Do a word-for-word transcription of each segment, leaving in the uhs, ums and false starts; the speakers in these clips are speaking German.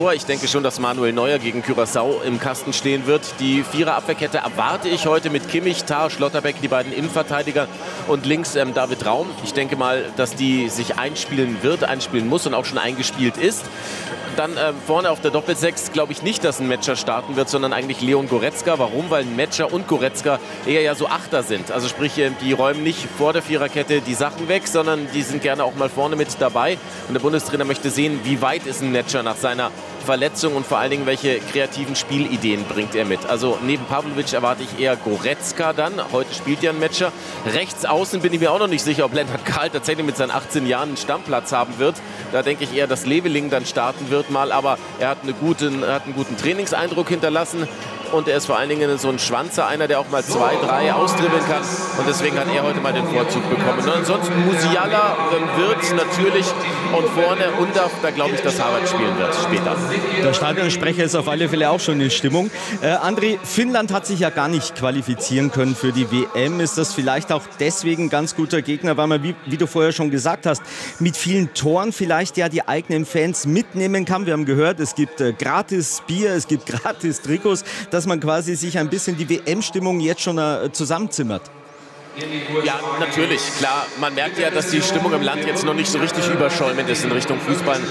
Ich denke schon, dass Manuel Neuer gegen Curaçao im Kasten stehen wird. Die Vierer-Abwehrkette erwarte ich heute mit Kimmich, Tah, Schlotterbeck, die beiden Innenverteidiger und links ähm, David Raum. Ich denke mal, dass die sich einspielen wird, einspielen muss und auch schon eingespielt ist. Dann ähm, vorne auf der Doppelsechs glaube ich nicht, dass ein Metscher starten wird, sondern eigentlich Leon Goretzka. Warum? Weil ein Metscher und Goretzka eher ja so Achter sind. Also sprich, äh, die räumen nicht vor der Viererkette die Sachen weg, sondern die sind gerne auch mal vorne mit dabei. Und der Bundestrainer möchte sehen, wie weit ist ein Metscher nach seiner Verletzung und vor allen Dingen, welche kreativen Spielideen bringt er mit. Also neben Pavlovic erwarte ich eher Goretzka dann. Heute spielt ja ein Matcher. Rechts außen bin ich mir auch noch nicht sicher, ob Lennart Karl tatsächlich mit seinen achtzehn Jahren einen Stammplatz haben wird. Da denke ich eher, dass Leveling dann starten wird mal. Aber er hat, eine guten, er hat einen guten Trainingseindruck hinterlassen. Und er ist vor allen Dingen so ein Schwanzer, einer, der auch mal zwei, drei austribbeln kann. Und deswegen hat er heute mal den Vorzug bekommen. Und ansonsten Musiala äh, wird natürlich und vorne Undav, da glaube ich, dass Harvard spielen wird später. Der Stadionsprecher ist auf alle Fälle auch schon in Stimmung. Äh, André, Finnland hat sich ja gar nicht qualifizieren können für die W M. Ist das vielleicht auch deswegen ein ganz guter Gegner, weil man, wie, wie du vorher schon gesagt hast, mit vielen Toren vielleicht ja die eigenen Fans mitnehmen kann? Wir haben gehört, es gibt äh, gratis Bier, es gibt gratis Trikots. Das dass man quasi sich ein bisschen die W M-Stimmung jetzt schon äh, zusammenzimmert. Ja, natürlich, klar. Man merkt ja, dass die Stimmung im Land jetzt noch nicht so richtig überschäumend ist in Richtung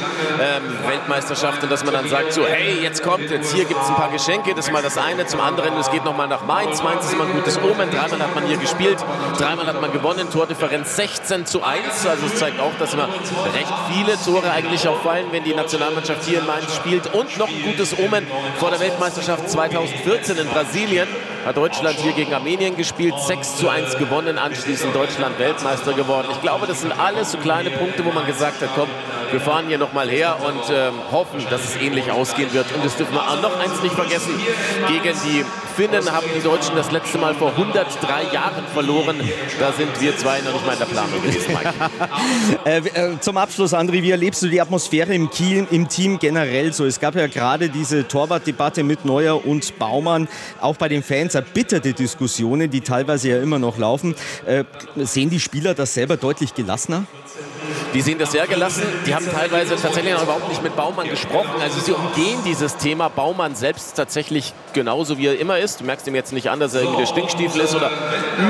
Fußball-Weltmeisterschaft ähm, und dass man dann sagt so, hey, jetzt kommt, jetzt hier gibt es ein paar Geschenke, das ist mal das eine. Zum anderen, es geht nochmal nach Mainz. Mainz ist immer ein gutes Omen. Dreimal hat man hier gespielt, dreimal hat man gewonnen, Tordifferenz sechzehn zu eins. Also es zeigt auch, dass immer recht viele Tore eigentlich auch fallen, wenn die Nationalmannschaft hier in Mainz spielt. Und noch ein gutes Omen vor der Weltmeisterschaft zweitausendvierzehn in Brasilien. Hat Deutschland hier gegen Armenien gespielt, sechs zu eins gewonnen, anschließend Deutschland Weltmeister geworden. Ich glaube, das sind alles so kleine Punkte, wo man gesagt hat, komm, wir fahren hier nochmal her und ähm, hoffen, dass es ähnlich ausgehen wird. Und das dürfen wir auch noch eins nicht vergessen, gegen die Finnen haben die Deutschen das letzte Mal vor hundertdrei Jahren verloren. Da sind wir zwei noch nicht mal in der Planung gewesen, Mike. äh, äh, zum Abschluss, André, wie erlebst du die Atmosphäre im, Kiel, im Team generell so? Es gab ja gerade diese Torwartdebatte mit Neuer und Baumann, auch bei den Fans erbitterte Diskussionen, die teilweise ja immer noch laufen. Äh, sehen die Spieler das selber deutlich gelassener? Die sehen das sehr gelassen. Die haben teilweise tatsächlich noch überhaupt nicht mit Baumann gesprochen. Also sie umgehen dieses Thema. Baumann selbst tatsächlich genauso, wie er immer ist. Du merkst ihm jetzt nicht an, dass er irgendwie der Stinkstiefel ist oder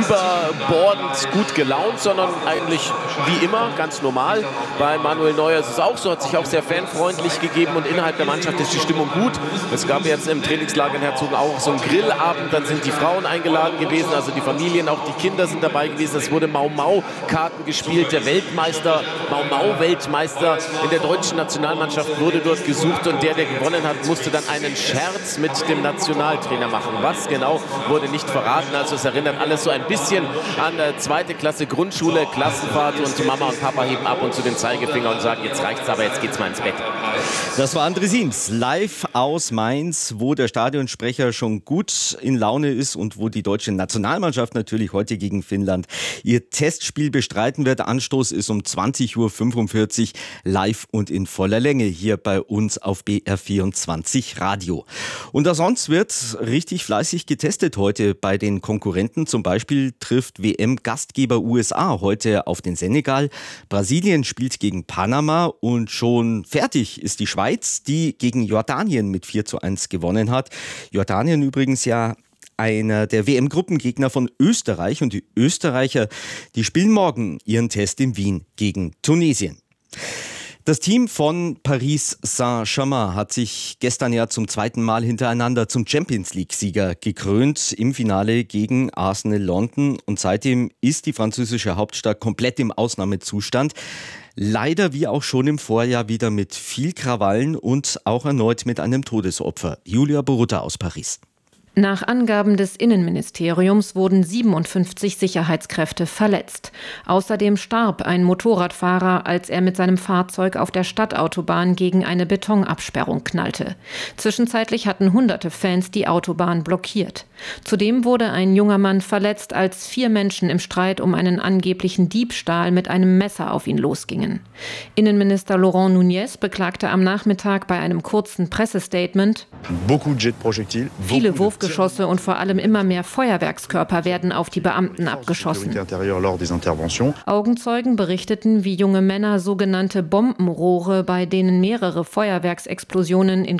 überbordend gut gelaunt, sondern eigentlich wie immer, ganz normal. Bei Manuel Neuer ist es auch so, hat sich auch sehr fanfreundlich gegeben und innerhalb der Mannschaft ist die Stimmung gut. Es gab jetzt im Trainingslager in Herzogen auch so einen Grillabend, dann sind die Frauen eingeladen gewesen, also die Familien, auch die Kinder sind dabei gewesen. Es wurde Mau-Mau-Karten gespielt, der Weltmeister, Mau-Mau-Weltmeister in der deutschen Nationalmannschaft wurde dort gesucht und der, der gewonnen hat, musste dann einen Scherz mit dem Nationaltrainer machen. Was genau, wurde nicht verraten. Also es erinnert alles so ein bisschen an äh, zweite Klasse Grundschule, Klassenfahrt und Mama und Papa heben ab und zu den Zeigefinger und sagen, jetzt reicht's, aber jetzt geht's mal ins Bett. Das war André Siems, live aus Mainz, wo der Stadionsprecher schon gut in Laune ist und wo die deutsche Nationalmannschaft natürlich heute gegen Finnland ihr Testspiel bestreiten wird. Anstoß ist um zwanzig Uhr fünfundvierzig live und in voller Länge hier bei uns auf B R vierundzwanzig Radio. Und auch sonst wird richtig fleißig getestet heute bei den Konkurrenten. Zum Beispiel trifft W M-Gastgeber U S A heute auf den Senegal. Brasilien spielt gegen Panama und schon fertig ist die Schweiz, die gegen Jordanien mit vier zu eins gewonnen hat. Jordanien übrigens ja einer der W M-Gruppengegner von Österreich und die Österreicher, die spielen morgen ihren Test in Wien gegen Tunesien. Das Team von Paris Saint-Germain hat sich gestern ja zum zweiten Mal hintereinander zum Champions-League-Sieger gekrönt im Finale gegen Arsenal London und seitdem ist die französische Hauptstadt komplett im Ausnahmezustand. Leider wie auch schon im Vorjahr wieder mit viel Krawallen und auch erneut mit einem Todesopfer. Julia Borutta aus Paris. Nach Angaben des Innenministeriums wurden siebenundfünfzig Sicherheitskräfte verletzt. Außerdem starb ein Motorradfahrer, als er mit seinem Fahrzeug auf der Stadtautobahn gegen eine Betonabsperrung knallte. Zwischenzeitlich hatten hunderte Fans die Autobahn blockiert. Zudem wurde ein junger Mann verletzt, als vier Menschen im Streit um einen angeblichen Diebstahl mit einem Messer auf ihn losgingen. Innenminister Laurent Nunez beklagte am Nachmittag bei einem kurzen Pressestatement: Beaucoup de jets de projectiles. Viele Wurf Schussgeschosse und vor allem immer mehr Feuerwerkskörper werden auf die Beamten abgeschossen. Augenzeugen berichteten, wie junge Männer sogenannte Bombenrohre, bei denen mehrere Feuerwerksexplosionen in